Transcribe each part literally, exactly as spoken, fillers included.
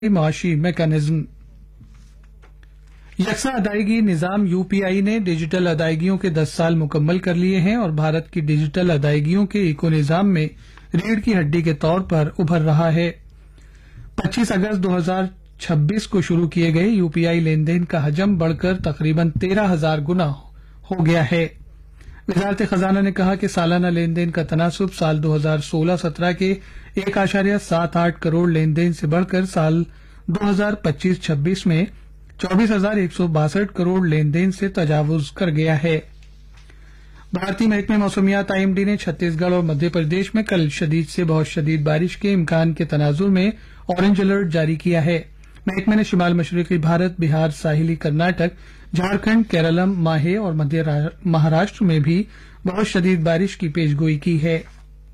معاشی میکانزم۔ یکساں ادائیگی نظام یو پی آئی نے ڈیجیٹل ادائیگیوں کے دس سال مکمل کر لیے ہیں اور بھارت کی ڈیجیٹل ادائیگیوں کے ایکو نظام میں ریڑھ کی ہڈی کے طور پر ابھر رہا ہے۔ پچیس اگست دو ہزار چھبیس کو شروع کیے گئے یو پی آئی لین دین کا حجم بڑھ کر تقریباً تیرہ ہزار گنا ہو گیا ہے۔ وزارت خزانہ نے کہا کہ سالانہ لین دین کا تناسب سال دو ہزار سولہ سترہ کے ایک اشاریہ سات آٹھ کروڑ لین دین سے بڑھ کر سال دو ہزار پچیس چھبیس میں چوبیس ہزار ایک سو باسٹھ کروڑ لین دین سے تجاوز کر گیا ہے۔ بھارتی محکمہ موسمیات آئی ایم ڈی نے چھتیس گڑھ اور مدھیہ پردیش میں کل شدید سے بہت شدید بارش کے امکان کے تناظر میں اورنج الرٹ جاری کیا ہے۔ محکمہ نے شمال مشرقی بھارت، بہار، ساحلی کرناٹک، جھارکھنڈ، کیرالم، ماہے اور مدھیہ مہاراشٹر میں بھی بہت شدید بارش کی پیش گوئی کی ہے۔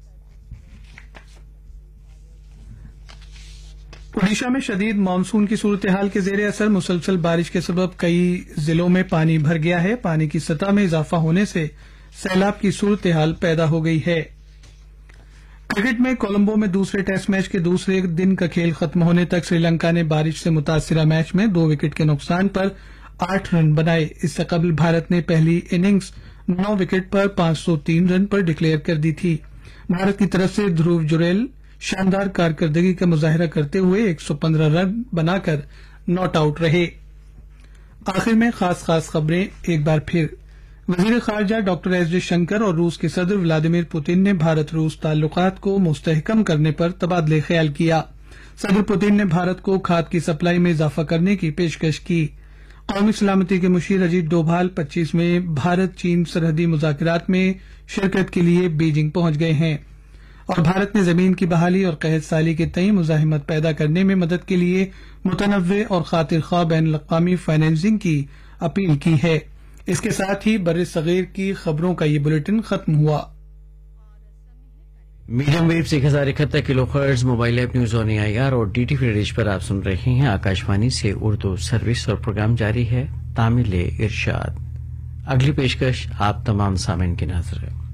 اڈیشہ میں شدید مانسون کی صورتحال کے زیر اثر مسلسل بارش کے سبب کئی ضلعوں میں پانی بھر گیا ہے۔ پانی کی سطح میں اضافہ ہونے سے سیلاب کی صورتحال پیدا ہو گئی ہے۔ کرکٹ میں کولمبو میں دوسرے ٹیسٹ میچ کے دوسرے دن کا کھیل ختم ہونے تک سری لنکا نے بارش سے متاثرہ میچ میں دو وکٹ کے نقصان پر آٹھ رن بنائے۔ اس سے قبل بھارت نے پہلی اننگز نو وکٹ پر پانچ سو تین رن پر ڈکلیئر کر دی تھی۔ بھارت کی طرف سے دھرو جوریل شاندار کارکردگی کا مظاہرہ کرتے ہوئے ایک سو پندرہ رن بنا کر ناٹ آؤٹ رہے۔ آخر میں خاص خاص خبریں ایک بار پھر۔ وزیر خارجہ ڈاکٹر ایس جے شنکر اور روس کے صدر ولادیمیر پوتن نے بھارت روس تعلقات کو مستحکم کرنے پر تبادلہ خیال کیا۔ صدر پوتن نے بھارت کو کھاد کی سپلائی میں اضافہ کرنے کی پیشکش کی۔ قومی سلامتی کے مشیر اجیت ڈوبھال پچیس میں بھارت چین سرحدی مذاکرات میں شرکت کے لیے بیجنگ پہنچ گئے ہیں اور بھارت نے زمین کی بحالی اور قحط سالی کے تئیں مزاحمت پیدا کرنے میں مدد کے لیے متنوع اور خاطر خواہ بین الاقوامی فائنینسنگ کی اپیل کی ہے۔ اس کے ساتھ ہی بر صغیر کی خبروں کا یہ بلیٹن ختم ہوا۔ میڈیم ویو سے ایک ہزار اکہتر کلو hertz mobile app news on I R اور ڈی ٹی فری ڈش پر آپ سن رہے ہیں۔ آکاشوانی سے اردو سروس اور پروگرام جاری ہے تامل ارشاد۔ اگلی پیشکش آپ تمام سامعین کی نظر ہے۔